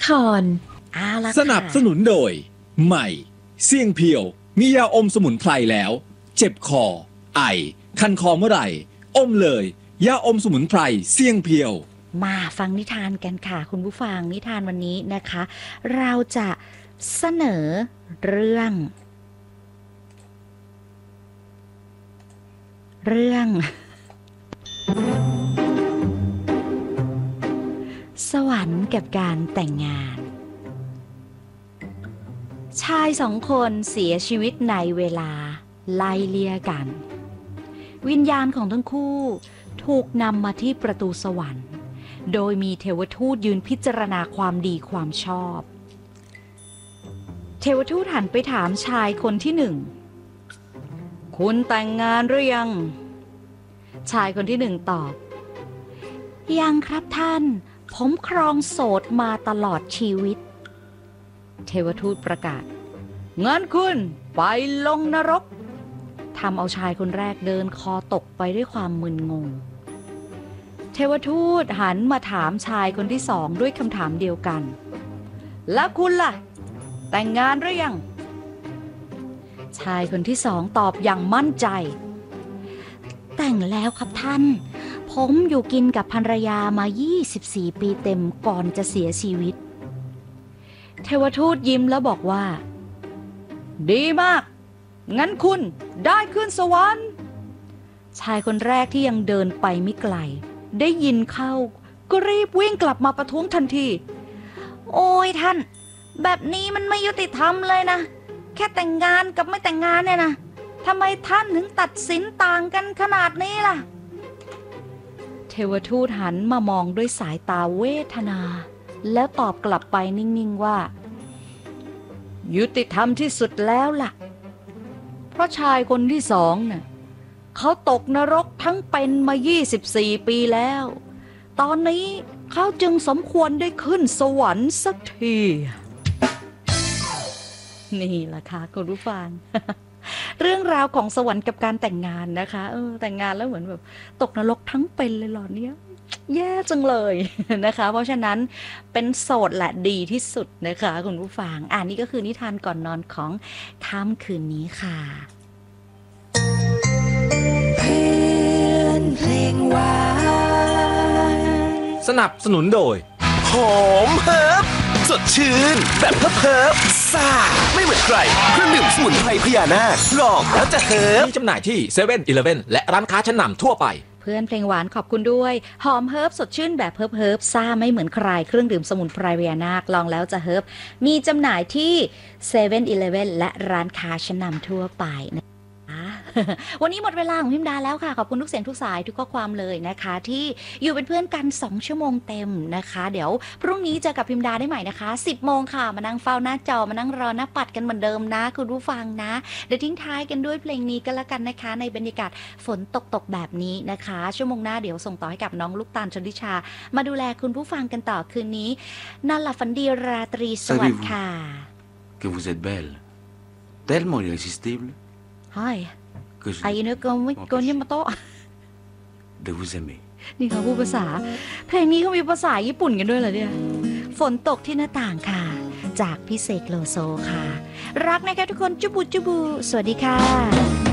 ครสนับสนุนโดยใหม่เสี่ยงเพียวมียาอมสมุนไพรแล้วเจ็บคอไอคันคอเมื่อไหร่อมเลยยาอมสมุนไพรเสี่ยงเพียวมาฟังนิทานกันค่ะคุณผู้ฟังนิทานวันนี้นะคะเราจะเสนอเรื่องสวรรค์กับการแต่งงานชายสองคนเสียชีวิตในเวลาไล่เลี่ยกันวิญญาณของทั้งคู่ถูกนำมาที่ประตูสวรรค์โดยมีเทวทูตยืนพิจารณาความดีความชอบเทวทูตหันไปถามชายคนที่หนึ่งคุณแต่งงานหรือยังชายคนที่หนึ่งตอบยังครับท่านผมครองโสดมาตลอดชีวิตเทวทูตประกาศงั้นคุณไปลงนรกทำเอาชายคนแรกเดินคอตกไปด้วยความมึนงงเทวทูตหันมาถามชายคนที่สองด้วยคำถามเดียวกันแล้วคุณล่ะแต่งงานหรือยังชายคนที่สองตอบอย่างมั่นใจแต่งแล้วครับท่านผมอยู่กินกับภรรยามา24 ปีเต็มก่อนจะเสียชีวิตเทวทูตยิ้มแล้วบอกว่าดีมากงั้นคุณได้ขึ้นสวรรค์ชายคนแรกที่ยังเดินไปไม่ไกลได้ยินเข้าก็รีบวิ่งกลับมาประท้วงทันทีโอ้ยท่านแบบนี้มันไม่ยุติธรรมเลยนะแค่แต่งงานกับไม่แต่งงานเนี่ยนะทำไมท่านถึงตัดสินต่างกันขนาดนี้ล่ะเทวทูตหันมามองด้วยสายตาเวทนาแล้วตอบกลับไปนิ่งๆว่ายุติธรรมที่สุดแล้วล่ะเพราะชายคนที่สองน่ะเขาตกนรกทั้งเป็นมา24 ปีแล้วตอนนี้เขาจึงสมควรได้ขึ้นสวรรค์สักทีนี่ล่ะค่ะคุณผู้ฟัง เรื่องราวของสวรรค์กับการแต่งงานนะคะแต่งงานแล้วเหมือนแบบตกนรกทั้งเป็นเลยเหรอเนี่ยแย่จังเลยนะคะเพราะฉะนั้นเป็นโสดแหละดีที่สุดนะคะคุณผู้ฟังนี่ก็คือนิทานก่อนนอนของค่ำคืนนี้ค่ะเพื่อนเพลงหวานสนับสนุนโดยหอมเฮิร์บสดชื่นแบบเฮิร์บซ่าไม่เหมือนใครเครื่องดื่มสมุนไพรพญานาคลองแล้วจะเฮิร์บมีจำหน่ายที่เซเว่นอีเลฟเว่นและร้านค้าชั้นนำทั่วไปเพื่อนเพลงหวานขอบคุณด้วยหอมเฮิร์บสดชื่นแบบเฮิร์บซ่าไม่เหมือนใครเครื่องดื่มสมุนไพรพญานาคลองแล้วจะเฮิร์บมีจำหน่ายที่เซเว่นอีเลฟเว่นและร้านค้าชั้นนำทั่วไปวันนี้หมดเวลาของพิมดาแล้วค่ะขอบคุณทุกเสียงทุกสายทุกข้อความเลยนะคะที่อยู่เป็นเพื่อนกัน2 ชั่วโมงเต็มนะคะเดี๋ยวพรุ่งนี้เจอกับพิมดาได้ใหม่นะคะ10 โมงค่ะมานั่งเฝ้าหน้าจอมานั่งรอหน้าปัดกันเหมือนเดิมนะคุณผู้ฟังนะเดี๋ยวทิ้งท้ายกันด้วยเพลงนี้ก็แล้วกันนะคะในบรรยากาศฝนตกแบบนี้นะคะชั่วโมงหน้าเดี๋ยวส่งต่อให้กับน้องลูกตาลชลทิชามาดูแลคุณผู้ฟังกันต่อคืนนี้นอนหลับฝันดีราตรีสวัสดิ์ค่ะ Que vous êtes belle, tellement irrésistible que je de vous aimer นี่เขาพูดภาษาเพลงนี้เขามีภาษาญี่ปุ่นกันด้วยเหรอเนี่ยฝนตกที่หน้าต่างค่ะจากพี่เสกโลโซค่ะรักนะคะทุกคนจุบูจุบูสวัสดีค่ะ